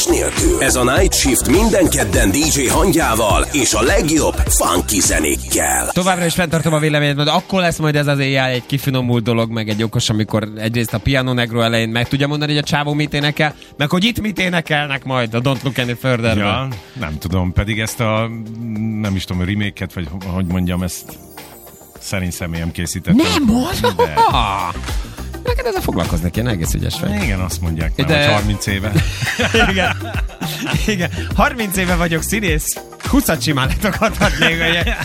Bukás nélkül. Ez a Night Shift minden kedden DJ hangjával és a legjobb funky zenékkel. Továbbra is fenntartom a véleményet, mert akkor lesz majd ez az éjjel egy kifinomult dolog, meg egy okos, amikor egyrészt a Piano Negro elején meg tudja mondani, hogy a csávó mit énekel, meg hogy itt mit énekelnek majd a Don't Look Any Further. Ja, nem tudom, pedig ezt a, nem is tudom, a remake-et, vagy hogy mondjam, ezt szerint személyem készítettem. Nem mondom! De... Neked ezzel foglalkozni kéne, egész ügyes vagy. Igen, azt mondják már, hogy 30 éve. Igen. 30 éve vagyok színész, 20-at simán letokadhatnék.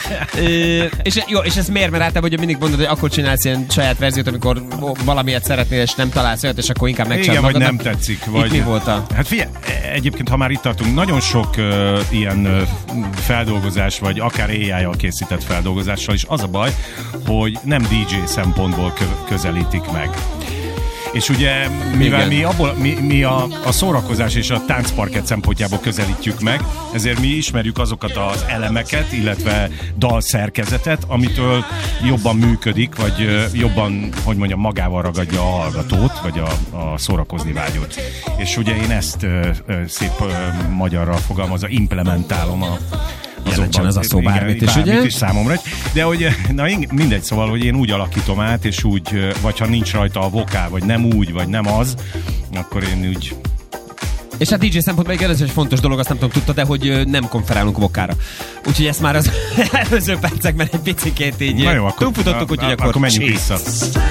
És ez miért? Mert általában mindig mondod, hogy akkor csinálsz ilyen saját verziót, amikor valamiért szeretnél, és nem találsz olyat, és akkor inkább megcsinálod magad. Igen, vagy nem tetszik. Vagy... mi volt a... Hát figyelj, egyébként, ha már itt tartunk, nagyon sok ilyen feldolgozás, vagy akár AI-jal készített feldolgozással is az a baj, hogy nem DJ szempontból közelítik meg. És ugye, mivel mi a szórakozás és a táncparkett szempontjából közelítjük meg, ezért mi ismerjük azokat az elemeket, illetve dalszerkezetet, amitől jobban működik, vagy jobban, hogy mondjam, magával ragadja a hallgatót, vagy a szórakozni vágyót. És ugye én ezt szép magyarra fogalmazva implementálom jelentsen ez a szó bármit is, ugye? Is számomra. De hogy, na mindegy, szóval, hogy én úgy alakítom át, és úgy, vagy ha nincs rajta a vokál, vagy nem úgy, vagy nem az, akkor én úgy... És hát DJ szempontból ez egy fontos dolog, azt nem tudom, tudta, de hogy nem konferálunk vokára. Úgyhogy ezt már az előző percekben egy picikét így túlfutottuk, úgyhogy akkor menjünk vissza.